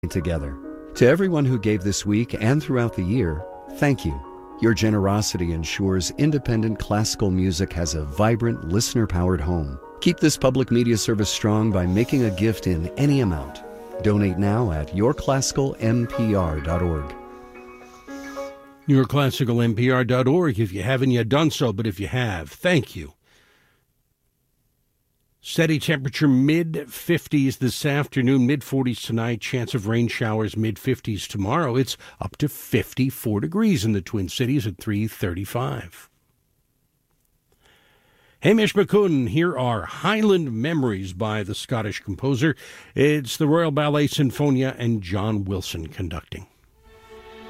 together. To everyone who gave this week and throughout the year, thank you. Your generosity ensures independent classical music has a vibrant, listener-powered home. Keep this public media service strong by making a gift in any amount. Donate now at yourclassicalnpr.org. Yourclassicalnpr.org if you haven't yet done so, but if you have, thank you. Steady temperature mid-50s this afternoon, mid-40s tonight, chance of rain showers mid-50s tomorrow. It's up to 54 degrees in the Twin Cities at 3:35. Hamish McCune, here are Highland Memories by the Scottish composer. It's the Royal Ballet Sinfonia and John Wilson conducting.